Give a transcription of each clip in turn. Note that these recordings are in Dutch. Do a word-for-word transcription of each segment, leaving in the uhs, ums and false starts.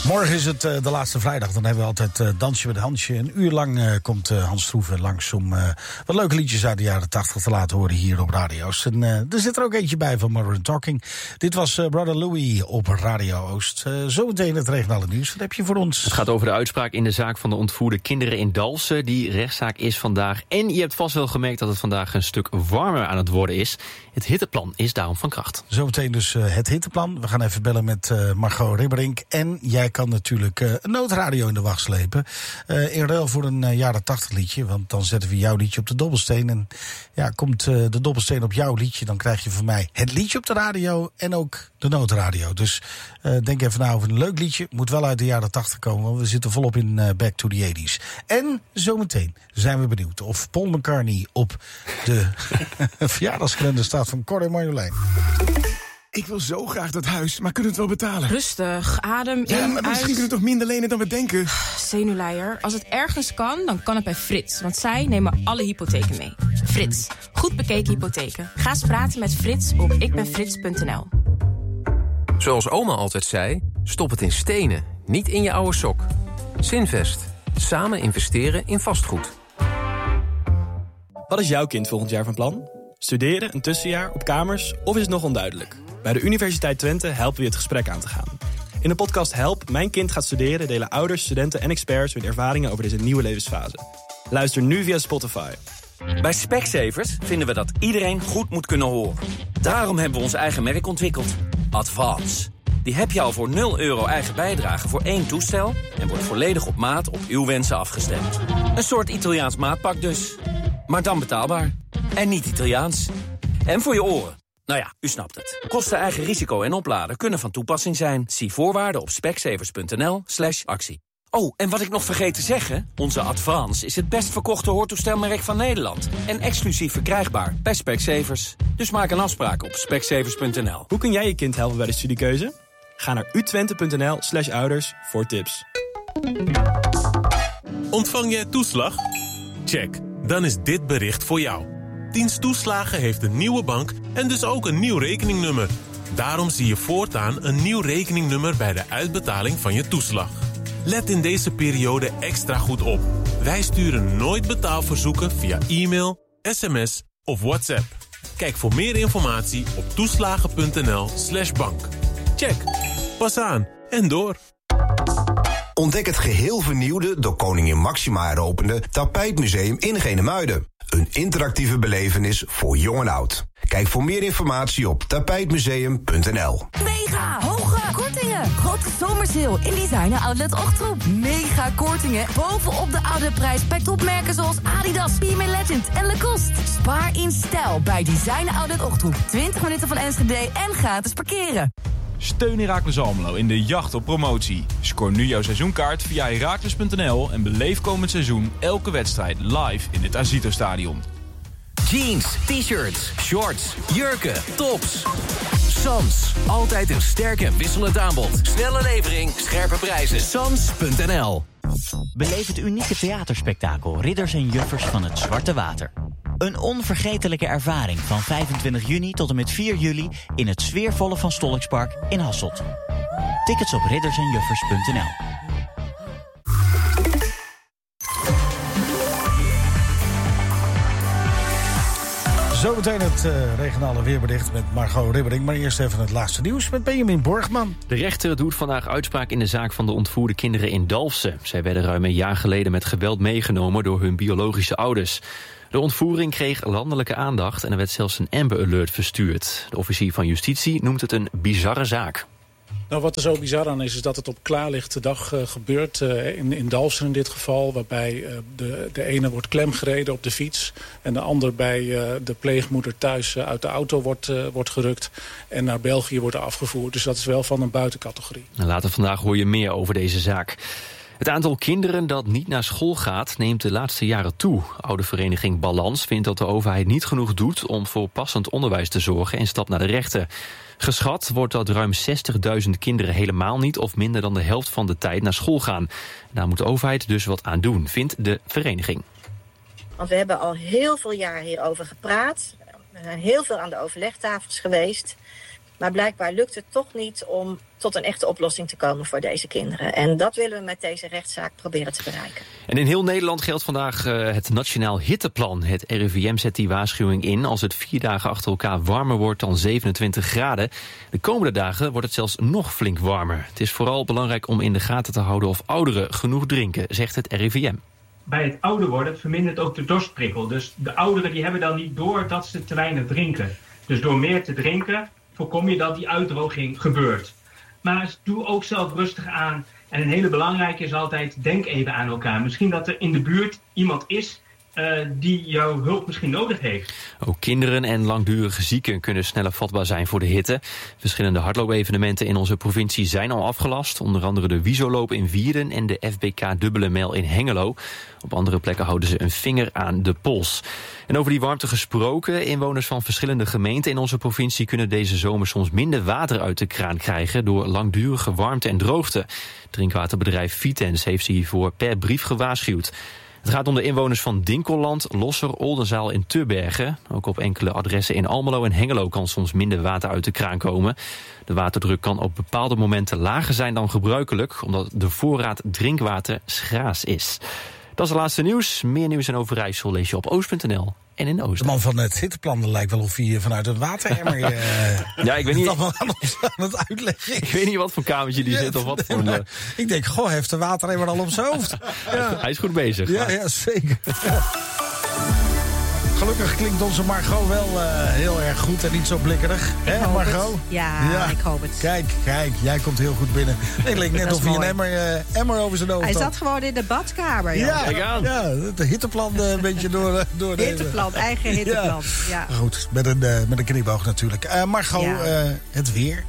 Morgen is het uh, de laatste vrijdag. Dan hebben we altijd uh, Dansje met Hansje. Een uur lang uh, komt uh, Hans Stroeven langs om uh, wat leuke liedjes uit de jaren tachtig te laten horen hier op Radio Oost. En uh, er zit er ook eentje bij van Modern Talking. Dit was uh, Brother Louie op Radio Oost. Uh, zometeen het regionale nieuws. Wat heb je voor ons? Het gaat over de uitspraak in de zaak van de ontvoerde kinderen in Dalfsen. Die rechtszaak is vandaag. En je hebt vast wel gemerkt dat het vandaag een stuk warmer aan het worden is. Het hitteplan is daarom van kracht. Zometeen dus uh, het hitteplan. We gaan even bellen met uh, Margot Ribberink. En jij kan natuurlijk uh, een noodradio in de wacht slepen. Uh, in ruil voor een uh, jaren tachtig liedje. Want dan zetten we jouw liedje op de dobbelsteen. En ja, komt uh, de dobbelsteen op jouw liedje, dan krijg je van mij het liedje op de radio en ook de noodradio. Dus uh, denk even na over een leuk liedje. Moet wel uit de jaren tachtig komen, want we zitten volop in uh, Back to the eighties. En zometeen zijn we benieuwd of Paul McCartney op de verjaardagskalender staat van Cor en Marjolein. Ik wil zo graag dat huis, maar kunnen we het wel betalen? Rustig, adem in, Ja, maar misschien uit. kunnen we toch minder lenen dan we denken? Zenuwleier. Als het ergens kan, dan kan het bij Frits. Want zij nemen alle hypotheken mee. Frits. Goed bekeken hypotheken. Ga eens praten met Frits op ikbenfrits punt n l. Zoals oma altijd zei, stop het in stenen, niet in je oude sok. Zinvest. Samen investeren in vastgoed. Wat is jouw kind volgend jaar van plan? Studeren, een tussenjaar, op kamers of is het nog onduidelijk? Bij de Universiteit Twente helpen we je het gesprek aan te gaan. In de podcast Help, mijn kind gaat studeren... delen ouders, studenten en experts hun ervaringen over deze nieuwe levensfase. Luister nu via Spotify. Bij Specsavers vinden we dat iedereen goed moet kunnen horen. Daarom hebben we ons eigen merk ontwikkeld. Advance. Die heb je al voor nul euro eigen bijdrage voor één toestel... en wordt volledig op maat op uw wensen afgestemd. Een soort Italiaans maatpak dus. Maar dan betaalbaar. En niet Italiaans. En voor je oren. Nou ja, u snapt het. Kosten, eigen risico en opladen kunnen van toepassing zijn. Zie voorwaarden op specsavers punt n l slash actie. Oh, en wat ik nog vergeet te zeggen... onze Advance is het best verkochte hoortoestelmerk van Nederland. En exclusief verkrijgbaar bij Specsavers. Dus maak een afspraak op specsavers punt n l. Hoe kun jij je kind helpen bij de studiekeuze? Ga naar u twente punt n l slash ouders voor tips. Ontvang jij toeslag? Check. Dan is dit bericht voor jou. Dienst Toeslagen heeft een nieuwe bank en dus ook een nieuw rekeningnummer. Daarom zie je voortaan een nieuw rekeningnummer bij de uitbetaling van je toeslag. Let in deze periode extra goed op. Wij sturen nooit betaalverzoeken via e-mail, sms of WhatsApp. Kijk voor meer informatie op toeslagen punt n l slash bank. Check. Pas aan en door. Ontdek het geheel vernieuwde, door koningin Máxima heropende Tapijtmuseum in Genemuiden. Een interactieve belevenis voor jong en oud. Kijk voor meer informatie op tapijtmuseum punt n l. Mega hoge kortingen. Grote zomersale in Designer Outlet Ochtroep. Mega kortingen bovenop de oude prijs bij topmerken zoals Adidas, P M A Legend en Lacoste. Spaar in stijl bij Designer Outlet Ochtroep. twintig minuten van Enschede en gratis parkeren. Steun Heracles Almelo in de jacht op promotie. Scoor nu jouw seizoenkaart via heracles punt n l en beleef komend seizoen elke wedstrijd live in het Azito Stadion. Jeans, t-shirts, shorts, jurken, tops. Sans, altijd een sterk en wisselend aanbod. Snelle levering, scherpe prijzen. Sans punt n l. Beleef het unieke theaterspektakel Ridders en Juffers van het Zwarte Water. Een onvergetelijke ervaring van vijfentwintig juni tot en met vier juli... in het sfeervolle Van Stolkspark in Hasselt. Tickets op ridders en juffers punt n l. Zometeen het uh, regionale weerbericht met Margot Ribberink. Maar eerst even het laatste nieuws met Benjamin Borgman. De rechter doet vandaag uitspraak in de zaak van de ontvoerde kinderen in Dalfsen. Zij werden ruim een jaar geleden met geweld meegenomen door hun biologische ouders. De ontvoering kreeg landelijke aandacht en er werd zelfs een Amber Alert verstuurd. De officier van Justitie noemt het een bizarre zaak. Nou, wat er zo bizar aan is, is dat het op klaarlichte dag uh, gebeurt. Uh, in, in Dalfsen in dit geval, waarbij uh, de, de ene wordt klemgereden op de fiets... en de ander bij uh, de pleegmoeder thuis uh, uit de auto wordt, uh, wordt gerukt... en naar België wordt afgevoerd. Dus dat is wel van een buitencategorie. En later vandaag hoor je meer over deze zaak. Het aantal kinderen dat niet naar school gaat neemt de laatste jaren toe. Oude vereniging Balans vindt dat de overheid niet genoeg doet... om voor passend onderwijs te zorgen en stapt naar de rechter. Geschat wordt dat ruim zestigduizend kinderen helemaal niet... of minder dan de helft van de tijd naar school gaan. Daar moet de overheid dus wat aan doen, vindt de vereniging. Want we hebben al heel veel jaar hierover gepraat. We zijn heel veel aan de overlegtafels geweest. Maar blijkbaar lukt het toch niet om tot een echte oplossing te komen voor deze kinderen. En dat willen we met deze rechtszaak proberen te bereiken. En in heel Nederland geldt vandaag uh, het Nationaal Hitteplan. Het R I V M zet die waarschuwing in als het vier dagen achter elkaar warmer wordt dan zevenentwintig graden. De komende dagen wordt het zelfs nog flink warmer. Het is vooral belangrijk om in de gaten te houden of ouderen genoeg drinken, zegt het R I V M. Bij het ouder worden vermindert ook de dorstprikkel. Dus de ouderen die hebben dan niet door dat ze te weinig drinken. Dus door meer te drinken voorkom je dat die uitdroging gebeurt. Maar doe ook zelf rustig aan. En een hele belangrijke is altijd, denk even aan elkaar. Misschien dat er in de buurt iemand is uh, die jouw hulp misschien nodig heeft. Ook kinderen en langdurige zieken kunnen sneller vatbaar zijn voor de hitte. Verschillende hardloopevenementen in onze provincie zijn al afgelast. Onder andere de Wiesoloop in Wierden en de F B K Dubbele Mijl in Hengelo. Op andere plekken houden ze een vinger aan de pols. En over die warmte gesproken, inwoners van verschillende gemeenten in onze provincie kunnen deze zomer soms minder water uit de kraan krijgen door langdurige warmte en droogte. Drinkwaterbedrijf Vitens heeft ze hiervoor per brief gewaarschuwd. Het gaat om de inwoners van Dinkelland, Losser, Oldenzaal en Tubbergen. Ook op enkele adressen in Almelo en Hengelo kan soms minder water uit de kraan komen. De waterdruk kan op bepaalde momenten lager zijn dan gebruikelijk, omdat de voorraad drinkwater schaars is. Dat is het laatste nieuws. Meer nieuws en Overijssel lees je op oost punt n l en in Oost. De man van het hitteplan lijkt wel of hij vanuit een wateremmer uh, ja, ik weet niet. allemaal aan ons aan het uitleggen. Ik weet niet wat voor kamertje die ja, zit of wat voor. Nee, ik denk, goh, heeft de wateremmer al op zijn hoofd. Ja. Hij is goed bezig. Ja, ja zeker. Ja. Gelukkig klinkt onze Margot wel uh, heel erg goed en niet zo blikkerig. Hè, Margot? Ja, ja, ik hoop het. Kijk, kijk, jij komt heel goed binnen. Het leek net of hij een emmer, uh, emmer over zijn hoofd Hij had. zat gewoon in de badkamer. Joh. Ja, Kijk aan. Ja, het hitteplan uh, een beetje door, door de... Hitteplan, eigen hitteplan. Ja. Ja. Goed, met een, uh, met een knieboog natuurlijk. Uh, Margot, ja. uh, het weer...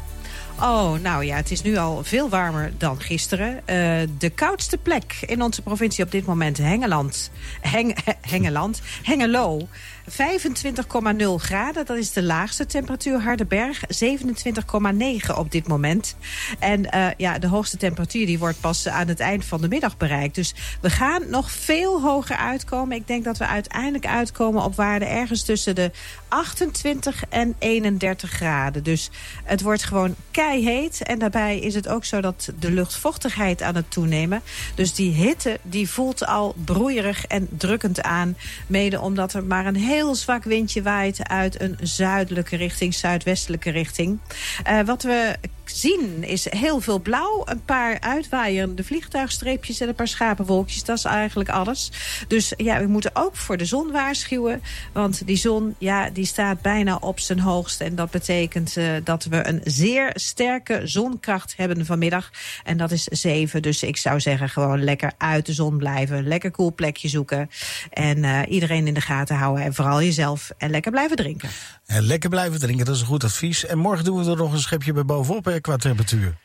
Oh, nou ja, het is nu al veel warmer dan gisteren. Uh, de koudste plek in onze provincie op dit moment, Hengeland. Heng, Hengeland, Hengelo. vijfentwintig komma nul graden, dat is de laagste temperatuur. Hardenberg, zevenentwintig komma negen op dit moment. En uh, ja, de hoogste temperatuur die wordt pas aan het eind van de middag bereikt. Dus we gaan nog veel hoger uitkomen. Ik denk dat we uiteindelijk uitkomen op waarden ergens tussen de achtentwintig en eenendertig graden. Dus het wordt gewoon keiheet. En daarbij is het ook zo dat de luchtvochtigheid aan het toenemen. Dus die hitte die voelt al broeierig en drukkend aan. Mede omdat er maar een heel zwak windje waait uit een zuidelijke richting, zuidwestelijke richting. Uh, wat we zien is heel veel blauw, een paar uitwaaierende vliegtuigstreepjes en een paar schapenwolkjes. Dat is eigenlijk alles. Dus ja, we moeten ook voor de zon waarschuwen. Want die zon, ja, die staat bijna op zijn hoogst. En dat betekent uh, dat we een zeer sterke zonkracht hebben vanmiddag. En dat is zeven. Dus ik zou zeggen gewoon lekker uit de zon blijven. Een lekker cool plekje zoeken. En uh, iedereen in de gaten houden. En vooral jezelf. En lekker blijven drinken. En lekker blijven drinken, dat is een goed advies. En morgen doen we er nog een schepje bij bovenop hè, qua temperatuur.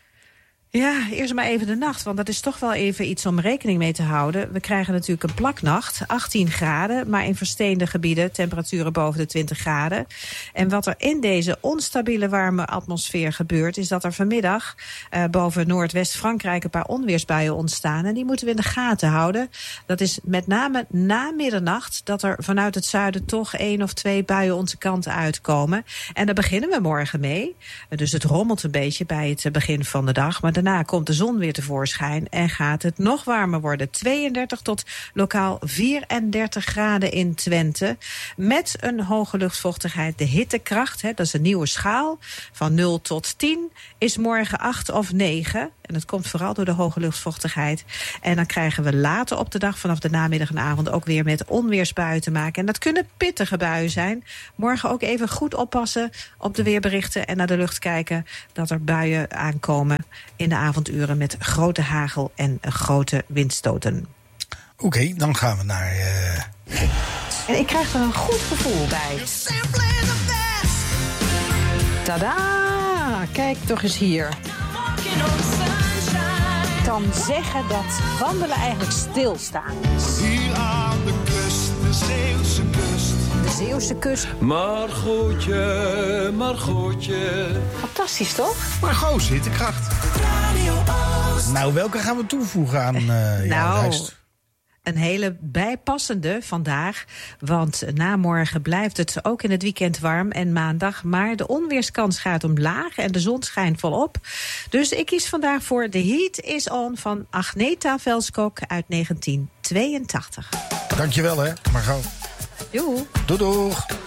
Ja, eerst maar even de nacht, want dat is toch wel even iets om rekening mee te houden. We krijgen natuurlijk een plaknacht, achttien graden, maar in versteende gebieden temperaturen boven de twintig graden. En wat er in deze onstabiele warme atmosfeer gebeurt, is dat er vanmiddag uh, boven Noordwest-Frankrijk een paar onweersbuien ontstaan. En die moeten we in de gaten houden. Dat is met name na middernacht dat er vanuit het zuiden toch één of twee buien onze kant uitkomen. En daar beginnen we morgen mee. Dus het rommelt een beetje bij het begin van de dag, maar daarna komt de zon weer tevoorschijn en gaat het nog warmer worden. tweeëndertig tot lokaal vierendertig graden in Twente. Met een hoge luchtvochtigheid. De hittekracht, hè, dat is een nieuwe schaal, van nul tot tien, is morgen acht of negen. En dat komt vooral door de hoge luchtvochtigheid. En dan krijgen we later op de dag, vanaf de namiddag en avond, ook weer met onweersbuien te maken. En dat kunnen pittige buien zijn. Morgen ook even goed oppassen op de weerberichten en naar de lucht kijken dat er buien aankomen in de avonduren met grote hagel en grote windstoten. Oké, okay, dan gaan we naar... Uh... En ik krijg er een goed gevoel bij. Tada! Kijk toch eens hier. Kan zeggen dat wandelen eigenlijk stilstaan. Hier aan de kust, de Zeeuwse kust. De Zeeuwse kust. Margotje, Margotje. Fantastisch, toch? Margot, zittenkracht. Nou, welke gaan we toevoegen aan uh, jouw nou, lijst? Een hele bijpassende vandaag, want na morgen blijft het ook in het weekend warm en maandag. Maar de onweerskans gaat omlaag en de zon schijnt volop. Dus ik kies vandaag voor The Heat is On van Agneta Velskok uit negentien tweeëntachtig. Dankjewel hè, Margot. Doei. Doei doeg.